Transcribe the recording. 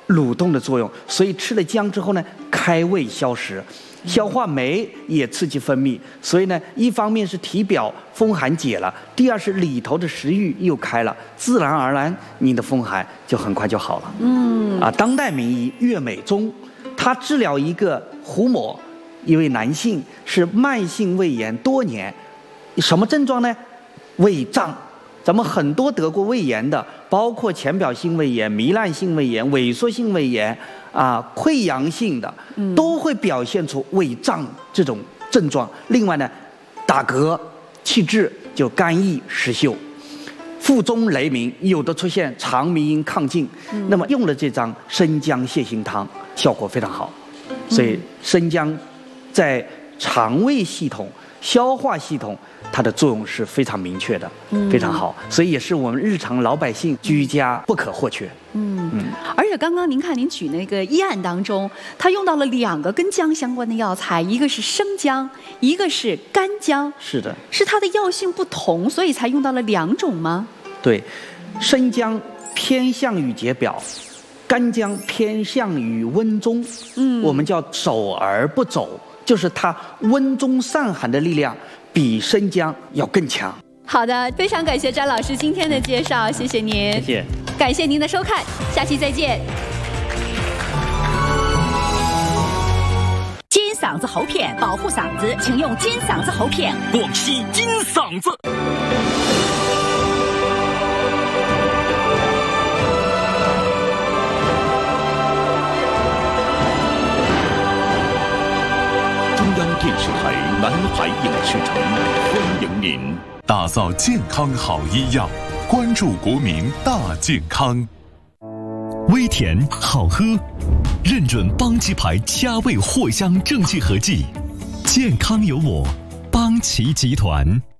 蠕动的作用，所以吃了姜之后呢，开胃消食。消化酶也刺激分泌，所以呢，一方面是体表风寒解了，第二是里头的食欲又开了，自然而然你的风寒就很快就好了。当代名医岳美宗，他治疗一个胡某，一位男性是慢性胃炎多年，什么症状呢？胃胀。咱们很多得过胃炎的，包括浅表性胃炎、糜烂性胃炎、萎缩性胃炎溃疡性的，都会表现出胃胀这种症状。另外呢，打嗝、气滞，就肝郁实休，腹中雷鸣，有的出现肠迷因亢进。那么用了这张生姜泻心汤，效果非常好。所以生姜在肠胃系统、消化系统，它的作用是非常明确的，非常好，所以也是我们日常老百姓居家不可或缺。 而且刚刚您看，您举那个医案当中，他用到了2个跟姜相关的药材，一个是生姜，一个是干姜。 是的， 是它的药性不同，所以才用到了2种吗？ 对，生姜偏向于解表，干姜偏向于温中。我们叫守而不走，就是它温中散寒的力量比生姜要更强。 好的，非常感谢詹老师今天的介绍，谢谢您。 谢谢， 感谢您的收看，下期再见。 金嗓子喉片保护嗓子，请用金嗓子喉片。 广西金嗓子。中央电视台南海影视城欢迎您，打造健康好医药，关注国民大健康。微甜好喝，认准邦奇牌佳味藿香正气合剂，健康有我，邦奇集团。